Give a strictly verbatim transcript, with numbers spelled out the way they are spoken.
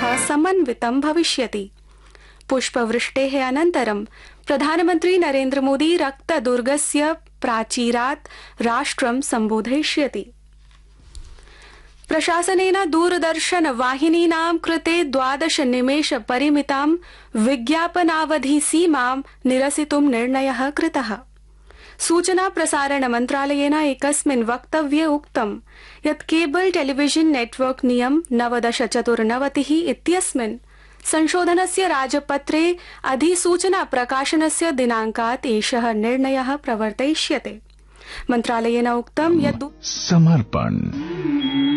समन्वितं भविष्यति। पुष्पवृष्टेः अनन्तरं प्रधानमन्त्री नरेन्द्र मोदी रक्तदुर्गस्य प्राचीरात् राष्ट्रं सम्बोधयिष्यति। प्रशासनेन दूरदर्शन वाहिनीनां कृते द्वादश निमेष परिमितां विज्ञापनावधि सीमां निरसितुं निर्णयः कृतः। सूचना प्रसारण मन्त्रालयेन एकस्मिन् वक्तव्ये उक्तं यत् केबल टेलीविजन नेटवर्क नियम नवदश चतुर्नवतिः इत्यस्मिन् संशोधनस्य राजपत्रे अधिसूचना प्रकाशनस्य दिनाङ्कात् एषः निर्णयः प्रवर्तयिष्यते। मन्त्रालयेन उक्तं यत् समर्पण